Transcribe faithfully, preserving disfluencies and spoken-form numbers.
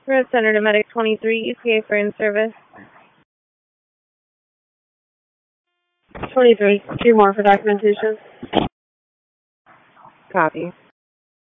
Red Center to Medic twenty-three, E T A for in-service. twenty-three, two more for documentation. Copy.